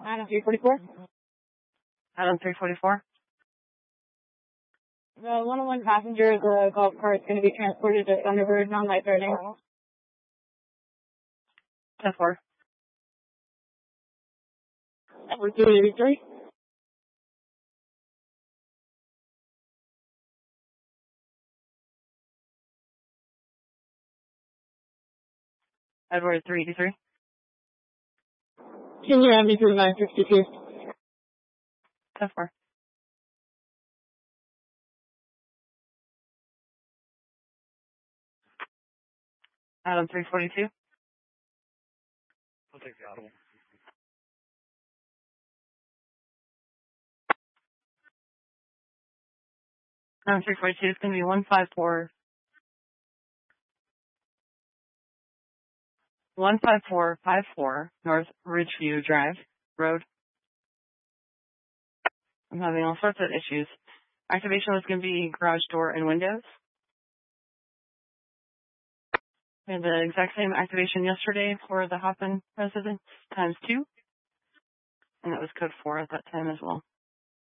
Item 344. Item 344. The 101 passenger of the golf cart is going to be transported to Thunderbird, non-life threatening. 10-4. Edward 283. Edward 383. Senior Avenue 962. 10-4. Item 342. I'll take the audible. Item 342 is going to be 15454 North Ridgeview Drive Road. I'm having all sorts of issues. Activation was going to be garage door and windows. We had the exact same activation yesterday for the Hoffman residence ×2. And that was code 4 at that time as well.